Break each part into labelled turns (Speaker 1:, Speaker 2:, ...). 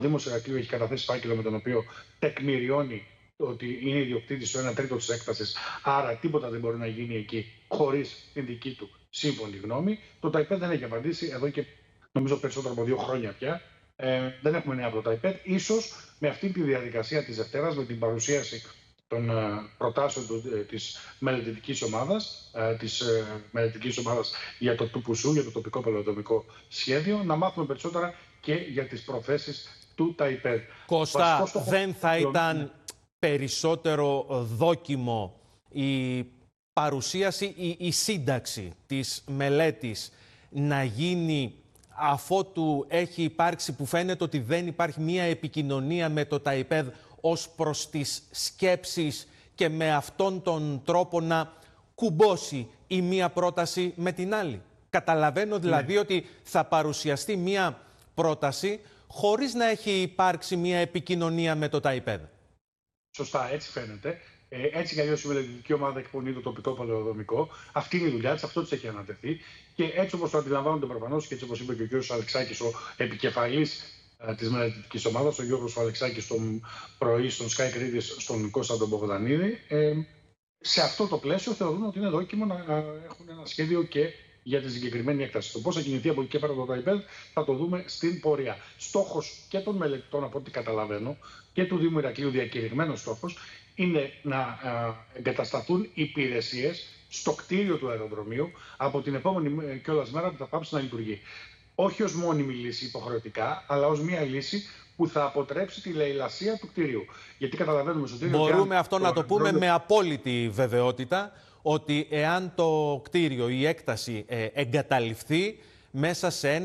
Speaker 1: Δήμος Ηρακλείου έχει καταθέσει φάκελο με τον οποίο τεκμηριώνει ότι είναι ιδιοκτήτης στο 1/3 της έκτασης, άρα τίποτα δεν μπορεί να γίνει εκεί χωρίς την δική του σύμφωνη γνώμη. Το ΤΑΙΠΕΔ δεν έχει απαντήσει εδώ και νομίζω περισσότερο από 2 χρόνια πια. Δεν έχουμε νέα από το ΤΑΙΠΕΔ. Ίσως με αυτή τη διαδικασία της Δευτέρας, με την παρουσίαση των προτάσεων της μελετητικής ομάδας για το ΤΟΥΠΟΥΣΟΥ, για το τοπικό πολεοδομικό σχέδιο, να μάθουμε περισσότερα και για τις προθέσεις του ΤΑΙΠΕΔ.
Speaker 2: Κώστα, δεν θα ήταν περισσότερο δόκιμο η παρουσίαση ή η σύνταξη της μελέτης να γίνει αφότου έχει υπάρξει, που φαίνεται ότι δεν υπάρχει μία επικοινωνία με το ΤΑΙΠΕΔ ως προς τις σκέψεις και με αυτόν τον τρόπο να κουμπώσει η μία πρόταση με την άλλη? Καταλαβαίνω δηλαδή ότι θα παρουσιαστεί μία πρόταση χωρίς να έχει υπάρξει μία επικοινωνία με το ΤΑΙΠΕΔ.
Speaker 1: Σωστά, έτσι φαίνεται. Έτσι κι αλλιώς η μελετητική ομάδα εκπονεί το τοπικό πολεοδομικό. Αυτή είναι η δουλειά της, αυτό της έχει ανατεθεί. Και έτσι όπως το αντιλαμβάνονται προφανώς και έτσι όπως είπε και ο κ. Αλεξάκης, ο επικεφαλής της μελετητικής ομάδας, ο Γιώργος Αλεξάκης, τον πρωί στον Sky Κρήτης, στον Κώστα τον Μπογδανίδη, σε αυτό το πλαίσιο θεωρούν ότι είναι δόκιμο να έχουν ένα σχέδιο και για τη συγκεκριμένη έκταση. Το πώς θα κινηθεί από εκεί και πέρα το ΤΑΙΠΕΔ θα το δούμε στην πορεία. Στόχος και των μελετητών, από ό,τι καταλαβαίνω, και του Δήμου Ηρακλείου, διακηρυγμένος στόχος, είναι να εγκατασταθούν υπηρεσίες στο κτίριο του αεροδρομίου από την επόμενη κιόλας μέρα που θα πάψει να λειτουργεί. Όχι ως μόνιμη λύση υποχρεωτικά, αλλά ως μια λύση που θα αποτρέψει τη λαιλασία του κτίριου. Γιατί καταλαβαίνουμε στο κτίριο.
Speaker 2: Μπορούμε αυτό να το πούμε με απόλυτη βεβαιότητα, ότι εάν το κτίριο, η έκταση εγκαταλειφθεί, μέσα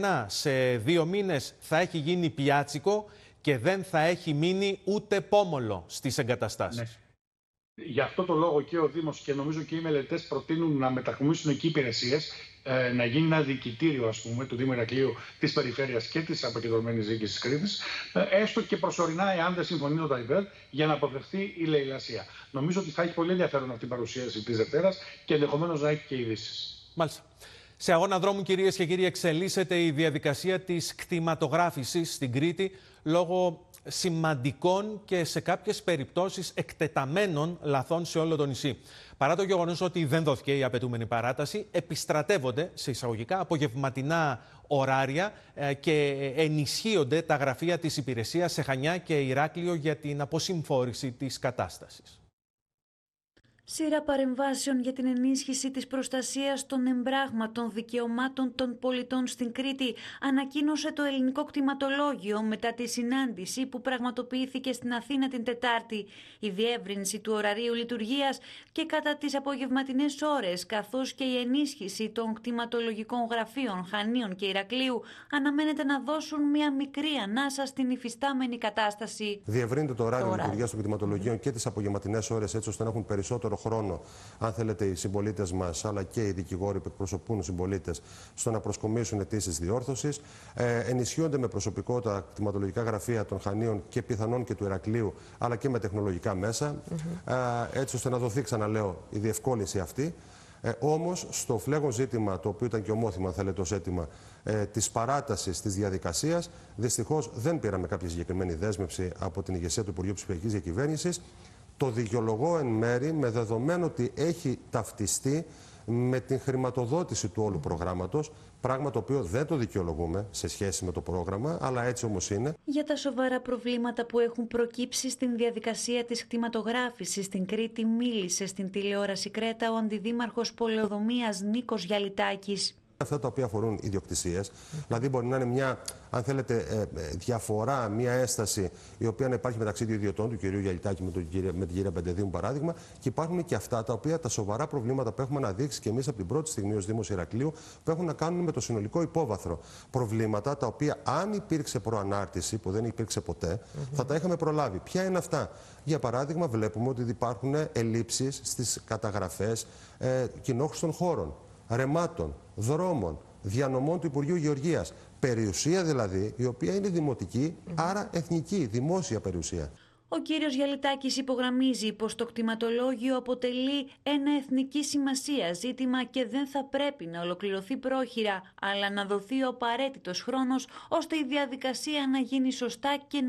Speaker 2: σε 2 μήνες θα έχει γίνει πιάτσικο και δεν θα έχει μείνει ούτε πόμολο στις εγκαταστάσεις.
Speaker 1: Ναι. Γι' αυτό το λόγο και ο Δήμος και νομίζω και οι μελετητές προτείνουν να μετακομίσουν εκεί υπηρεσίες, να γίνει ένα διοικητήριο, ας πούμε, του Δήμου Ηρακλείου, της Περιφέρειας και της αποκεντρωμένης διοίκησης της Κρήτης, έστω και προσωρινά, εάν δεν συμφωνεί το ΤΑΙΠΕΔ, για να αποφευθεί η λαιλασία. Νομίζω ότι θα έχει πολύ ενδιαφέρον αυτή η παρουσίαση της Δευτέρας και ενδεχομένως να έχει και ειδήσεις.
Speaker 2: Μάλιστα. Σε αγώνα δρόμου, κυρίες και κύριοι, εξελίσσεται η διαδικασία της κτηματογράφησης στην Κρήτη λόγω σημαντικών και σε κάποιες περιπτώσεις εκτεταμένων λαθών σε όλο το νησί. Παρά το γεγονός ότι δεν δόθηκε η απαιτούμενη παράταση, επιστρατεύονται σε εισαγωγικά απογευματινά ωράρια και ενισχύονται τα γραφεία της υπηρεσίας σε Χανιά και Ηράκλειο για την αποσυμφόρηση της κατάστασης.
Speaker 3: Σειρά παρεμβάσεων για την ενίσχυση της προστασίας των εμπράγματων δικαιωμάτων των πολιτών στην Κρήτη ανακοίνωσε το Ελληνικό Κτηματολόγιο μετά τη συνάντηση που πραγματοποιήθηκε στην Αθήνα την Τετάρτη. Η διεύρυνση του ωραρίου λειτουργίας και κατά τις απογευματινές ώρες, καθώς και η ενίσχυση των κτηματολογικών γραφείων Χανίων και Ηρακλείου αναμένεται να δώσουν μια μικρή ανάσα στην υφιστάμενη κατάσταση.
Speaker 4: Διευρύνεται το ωράριο λειτουργίας των κτηματολογίων και τις απογευματινές ώρες, έτσι ώστε να έχουν περισσότερο χρόνο, αν θέλετε, οι συμπολίτες μας, αλλά και οι δικηγόροι που εκπροσωπούν συμπολίτες, στο να προσκομίσουν αιτήσεις διόρθωσης. Ενισχύονται με προσωπικό τα κτηματολογικά γραφεία των Χανίων και πιθανόν και του Ηρακλείου, αλλά και με τεχνολογικά μέσα, έτσι ώστε να δοθεί, ξαναλέω, η διευκόλυνση αυτή. Όμως, στο φλέγον ζήτημα, το οποίο ήταν και ομόθυμα, αν θέλετε, ως αίτημα της παράτασης της διαδικασίας, δυστυχώς δεν πήραμε κάποια συγκεκριμένη δέσμευση από την ηγεσία του Υπουργείου Ψηφιακής Διακυβέρνησης. Το δικαιολογώ εν μέρη με δεδομένο ότι έχει ταυτιστεί με την χρηματοδότηση του όλου προγράμματος, πράγμα το οποίο δεν το δικαιολογούμε σε σχέση με το πρόγραμμα, αλλά έτσι όμως είναι.
Speaker 3: Για τα σοβαρά προβλήματα που έχουν προκύψει στην διαδικασία της κτηματογράφησης στην Κρήτη μίλησε στην τηλεόραση Κρέτα ο αντιδήμαρχος Πολεοδομίας Νίκος Γιαλιτάκης.
Speaker 4: Αυτά τα οποία αφορούν ιδιοκτησίες, δηλαδή μπορεί να είναι μια, αν θέλετε, διαφορά, μια έσταση η οποία να υπάρχει μεταξύ δύο ιδιωτών, του κυρίου Γιαλιτάκη με την κυρία Πεντεδίου, παράδειγμα, και υπάρχουν και αυτά τα οποία τα σοβαρά προβλήματα που έχουμε αναδείξει και εμείς από την πρώτη στιγμή ως Δήμος Ηρακλείου, που έχουν να κάνουν με το συνολικό υπόβαθρο. Προβλήματα τα οποία, αν υπήρξε προανάρτηση, που δεν υπήρξε ποτέ, θα τα είχαμε προλάβει. Ποια είναι αυτά? Για παράδειγμα, βλέπουμε ότι υπάρχουν ελλείψεις στις καταγραφές κοινόχρηστων χώρων, ρεμάτων, δρόμων, διανομών του Υπουργείου Γεωργίας. Περιουσία δηλαδή, η οποία είναι δημοτική, άρα εθνική, δημόσια περιουσία.
Speaker 3: Ο κύριος Γιαλιτάκης υπογραμμίζει πως το κτηματολόγιο αποτελεί ένα εθνική σημασία ζήτημα και δεν θα πρέπει να ολοκληρωθεί πρόχειρα, αλλά να δοθεί ο απαραίτητος χρόνος ώστε η διαδικασία να γίνει σωστά και